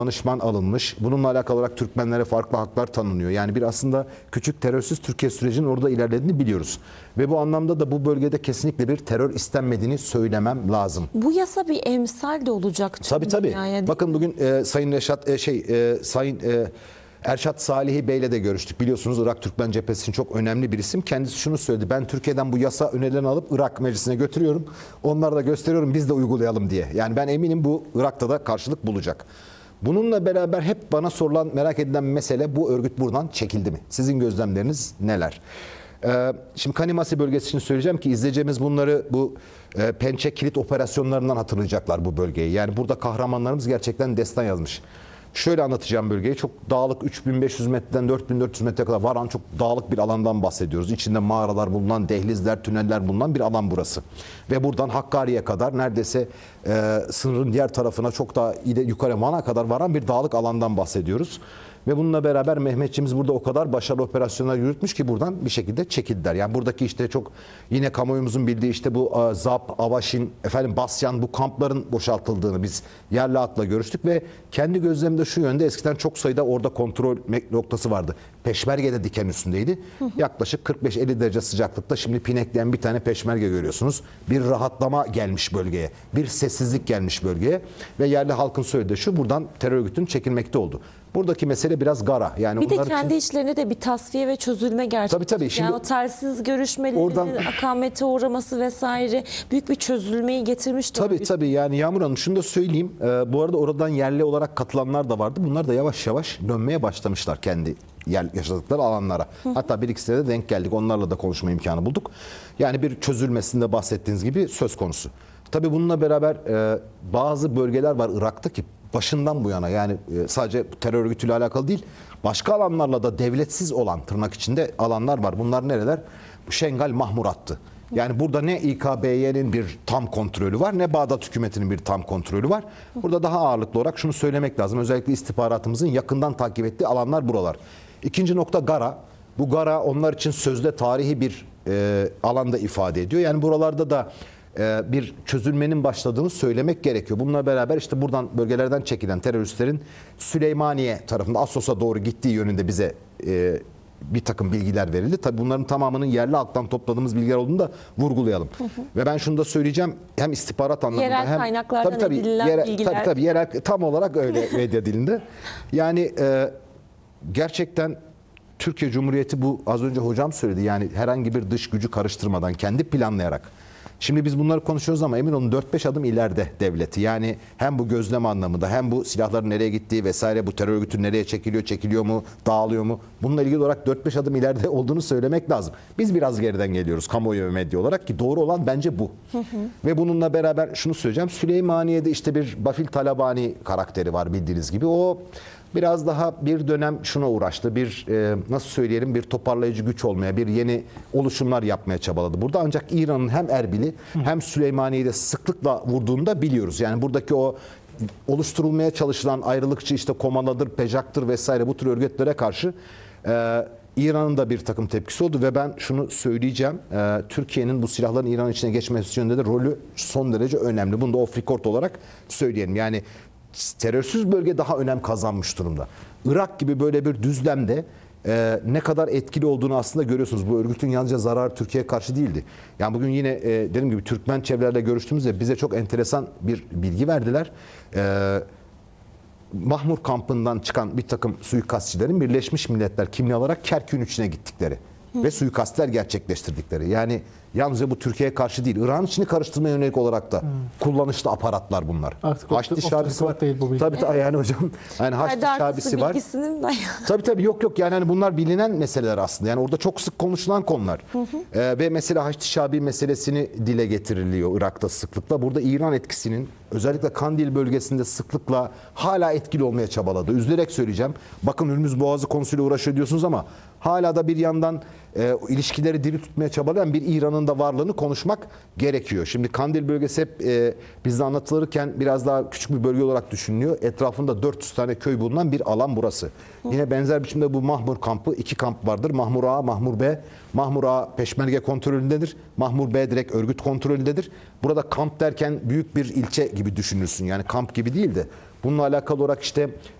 danışman alınmış. Bununla alakalı olarak Türkmenlere farklı haklar tanınıyor. Yani bir aslında küçük terörsüz Türkiye sürecinin orada ilerlediğini biliyoruz. Ve bu anlamda da bu bölgede kesinlikle bir terör istenmediğini söylemem lazım. Bu yasa bir emsal de olacak tüm Tabii. dünyaya, değil Bakın bugün Sayın Erşat Salihi Bey'le de görüştük. Biliyorsunuz Irak Türkmen Cephesi için çok önemli bir isim. Kendisi şunu söyledi. Ben Türkiye'den bu yasa önerilerini alıp Irak Meclisi'ne götürüyorum. Onlara da gösteriyorum, biz de uygulayalım diye. Yani ben eminim bu Irak'ta da karşılık bulacak. Bununla beraber hep bana sorulan, merak edilen mesele, bu örgüt buradan çekildi mi? Sizin gözlemleriniz neler? Şimdi Kanimasi bölgesi için söyleyeceğim ki izleyeceğimiz bunları bu Pençe Kilit operasyonlarından hatırlayacaklar bu bölgeyi. Yani burada kahramanlarımız gerçekten destan yazmış. Şöyle anlatacağım bölgeyi. Çok dağlık, 3500 metreden 4400 metre kadar varan çok dağlık bir alandan bahsediyoruz. İçinde mağaralar bulunan, dehlizler, tüneller bulunan bir alan burası. Ve buradan Hakkari'ye kadar neredeyse sınırın diğer tarafına çok daha yukarı Van'a kadar varan bir dağlık alandan bahsediyoruz. Ve bununla beraber Mehmetçiğimiz burada o kadar başarılı operasyonlar yürütmüş ki buradan bir şekilde çekildiler. Yani buradaki işte çok yine kamuoyumuzun bildiği işte bu Zap, Avaşin, Basyan, bu kampların boşaltıldığını biz yerli halkla görüştük ve kendi gözlemimde şu yönde, eskiden çok sayıda orada kontrol noktası vardı. Peşmerge de diken üstündeydi. Yaklaşık 45-50 derece sıcaklıkta şimdi pinekleyen bir tane peşmerge görüyorsunuz. Bir rahatlama gelmiş bölgeye. Bir sessizlik gelmiş bölgeye ve yerli halkın söylediği şu: buradan terör örgütünün çekilmekte oldu. Buradaki mesele biraz gara. Yani Bir de kendi içlerine de bir tasfiye ve çözülme gerçekleşti. Tabii. Şimdi yani o tersiz görüşmelerin akamete uğraması vesaire büyük bir çözülmeyi getirmişti. Tabii. Yani Yağmur Hanım, şunu da söyleyeyim. Bu arada oradan yerli olarak katılanlar da vardı. Bunlar da yavaş yavaş dönmeye başlamışlar kendi yaşadıkları alanlara. Hatta bir ikisine de denk geldik. Onlarla da konuşma imkanı bulduk. Yani bir çözülmesinde bahsettiğiniz gibi söz konusu. Tabii bununla beraber bazı bölgeler var Irak'ta ki başından bu yana, yani sadece terör örgütüyle alakalı değil, başka alanlarla da devletsiz olan, tırnak içinde, alanlar var. Bunlar nereler? Şengal Mahmurat'tı. Yani burada ne İKB'nin bir tam kontrolü var, ne Bağdat hükümetinin bir tam kontrolü var. Burada daha ağırlıklı olarak şunu söylemek lazım. Özellikle istihbaratımızın yakından takip ettiği alanlar buralar. İkinci nokta Gara. Bu Gara onlar için sözde tarihi bir alanda ifade ediyor. Yani buralarda da bir çözülmenin başladığını söylemek gerekiyor. Bununla beraber işte buradan, bölgelerden çekilen teröristlerin Süleymaniye tarafında Assos'a doğru gittiği yönünde bize bir takım bilgiler verildi. Tabii bunların tamamının yerli halktan topladığımız bilgiler olduğunu da vurgulayalım. Ve ben şunu da söyleyeceğim, hem istihbarat anlamında yerel hem kaynaklardan edilen bilgiler. Tabii yerel, tam olarak öyle medya dilinde. Yani gerçekten Türkiye Cumhuriyeti, bu az önce hocam söyledi, yani herhangi bir dış gücü karıştırmadan kendi planlayarak. Şimdi biz bunları konuşuyoruz ama emin olun 4-5 adım ileride devleti. Yani hem bu gözlem anlamında, hem bu silahların nereye gittiği vesaire, bu terör örgütü nereye çekiliyor mu, dağılıyor mu? Bununla ilgili olarak 4-5 adım ileride olduğunu söylemek lazım. Biz biraz geriden geliyoruz kamuoyu ve medya olarak, ki doğru olan bence bu. Ve bununla beraber şunu söyleyeceğim. Süleymaniye'de işte bir Bafil Talabani karakteri var bildiğiniz gibi. O biraz daha bir dönem şuna uğraştı. Bir nasıl söyleyelim, bir toparlayıcı güç olmaya, bir yeni oluşumlar yapmaya çabaladı burada. Ancak İran'ın hem Erbil'i hem Süleymaniye'yi de sıklıkla vurduğunu da biliyoruz. Yani buradaki o oluşturulmaya çalışılan ayrılıkçı işte Komaladır, Pejak'tır vesaire bu tür örgütlere karşı İran'ın da bir takım tepkisi oldu ve ben şunu söyleyeceğim. Türkiye'nin bu silahların İran içine geçmesi yönünde de rolü son derece önemli. Bunu da off record olarak söyleyelim. Yani terörsüz bölge daha önem kazanmış durumda. Irak gibi böyle bir düzlemde ne kadar etkili olduğunu aslında görüyorsunuz. Bu örgütün yalnızca zararı Türkiye'ye karşı değildi. Yani bugün yine dediğim gibi Türkmen çevrelerle görüştüğümüzde bize çok enteresan bir bilgi verdiler. Mahmur kampından çıkan bir takım suikastçilerin Birleşmiş Milletler kimliği alarak Kerkük'ün içine gittikleri ve suikastler gerçekleştirdikleri. Yani yalnızca bu Türkiye'ye karşı değil, İran'ın içini karıştırmaya yönelik olarak da kullanışlı aparatlar bunlar. Artık Haçlı Şabisi var. Değil bu bilgi. Tabii yani hocam. Yani Haçlı Şabisi var. Tabii yok yani hani bunlar bilinen meseleler aslında. Yani orada çok sık konuşulan konular. Ve mesela Haçlı Şabi meselesini dile getiriliyor Irak'ta sıklıkla. Burada İran etkisinin özellikle Kandil bölgesinde sıklıkla hala etkili olmaya çabaladı. Üzülerek söyleyeceğim. Bakın Hürmüz Boğazı konusuyla uğraşıyor diyorsunuz ama hala da bir yandan ilişkileri diri tutmaya çabalayan bir İran'ın da varlığını konuşmak gerekiyor. Şimdi Kandil bölgesi hep bizde anlatılırken biraz daha küçük bir bölge olarak düşünülüyor. Etrafında 400 tane köy bulunan bir alan burası. Yine benzer biçimde bu Mahmur kampı, 2 kamp vardır. Mahmur A, Mahmur B. Mahmur A peşmerge kontrolündedir. Mahmur B direkt örgüt kontrolündedir. Burada kamp derken büyük bir ilçe gibi düşünülsün. Yani kamp gibi değil de Bununla alakalı olarak işte